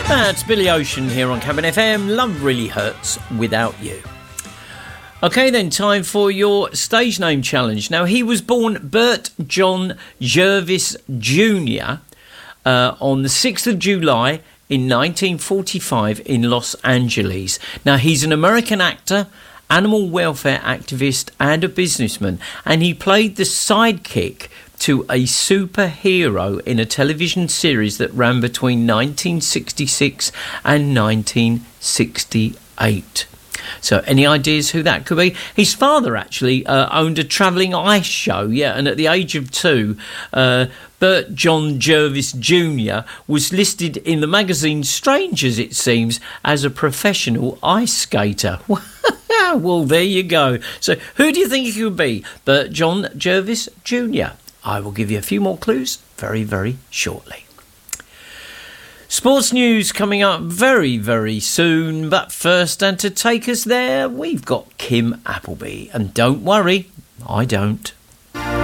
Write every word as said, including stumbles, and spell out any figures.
That's Billy Ocean here on Cabin F M. Love really hurts without you. Okay, then, time for your stage name challenge. Now, he was born Bert John Jervis Junior Uh, on the sixth of July in nineteen forty-five in Los Angeles. Now, he's an American actor, animal welfare activist and a businessman, and he played the sidekick to a superhero in a television series that ran between nineteen sixty-six and nineteen sixty-eight. So any ideas who that could be? His father actually uh, owned a travelling ice show, yeah, and at the age of two, uh, Bert John Jervis Junior was listed in the magazine Strangers, it seems, as a professional ice skater. Well, there you go. So who do you think it could be? Bert John Jervis Junior I will give you a few more clues very, very shortly. Sports news coming up very, very soon. But first, and to take us there, we've got Kim Appleby. And don't worry, I don't.